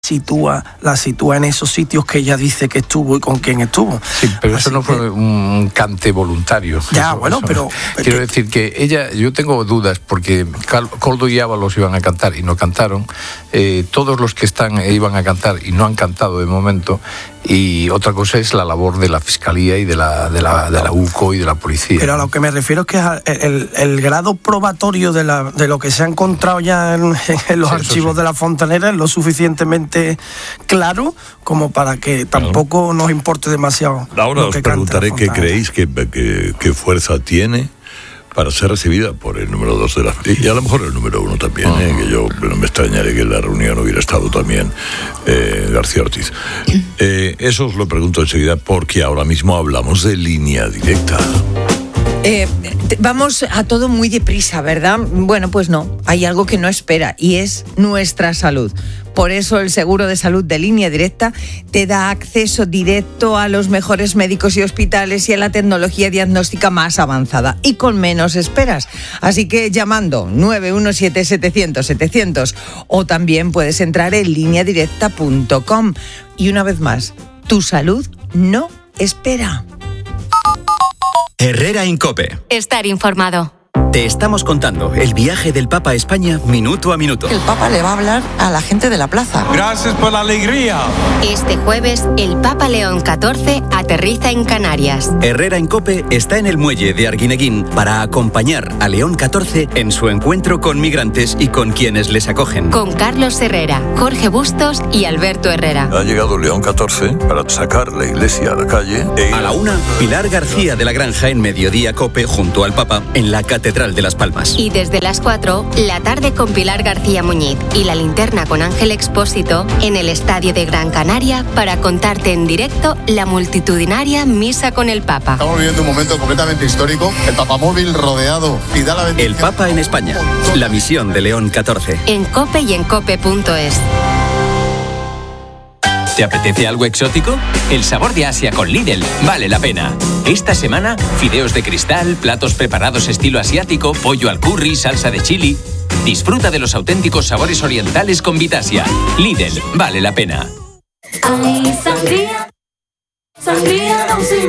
sitúa en esos sitios que ella dice que estuvo y con quién estuvo. Sí, pero eso no fue un cante voluntario. Ya, bueno, pero... Quiero decir que ella, yo tengo dudas, porque Koldo y Ábalos iban a cantar y no cantaron, todos los que iban a cantar y no han cantado de momento, y otra cosa es la labor de la Fiscalía y de la UCO y de la Policía. Pero a lo que me refiero es que el grado probatorio de lo que se ha encontrado ya en los archivos de la Fontanera es lo suficientemente claro como para que tampoco nos importe demasiado. Ahora os preguntaré qué creéis que fuerza tiene para ser recibida por el número 2 de la... Y a lo mejor el número 1 también, que yo no me extrañaré que en la reunión hubiera estado también García Ortiz. Eso os lo pregunto enseguida, porque ahora mismo hablamos de Línea Directa. Vamos a todo muy deprisa, ¿verdad? Bueno, pues no, hay algo que no espera y es nuestra salud. Por eso el seguro de salud de Línea Directa te da acceso directo a los mejores médicos y hospitales y a la tecnología diagnóstica más avanzada y con menos esperas. Así que llamando 917-700-700 o también puedes entrar en lineadirecta.com. Y una vez más, tu salud no espera. Herrera en COPE. Estar informado. Te estamos contando el viaje del Papa a España minuto a minuto. El Papa le va a hablar a la gente de la plaza. Gracias por la alegría. Este jueves, el Papa León XIV aterriza en Canarias. Herrera en COPE está en el muelle de Arguineguín para acompañar a León XIV en su encuentro con migrantes y con quienes les acogen. Con Carlos Herrera, Jorge Bustos y Alberto Herrera. Ha llegado León XIV para sacar la iglesia a la calle. A la 1, Pilar García de la Granja en Mediodía COPE junto al Papa en la Catedral de Las Palmas. Y desde las 4, la tarde con Pilar García Muñiz y la linterna con Ángel Expósito en el Estadio de Gran Canaria para contarte en directo la multitudinaria misa con el Papa. Estamos viviendo un momento completamente histórico. El papamóvil rodeado y da la bendición. El Papa en España. La misión de León XIV. En COPE y en COPE.es. ¿Te apetece algo exótico? El sabor de Asia con Lidl vale la pena. Esta semana, fideos de cristal, platos preparados estilo asiático, pollo al curry, salsa de chili. Disfruta de los auténticos sabores orientales con Vitasia. Lidl vale la pena. Ay, sangría, sangría,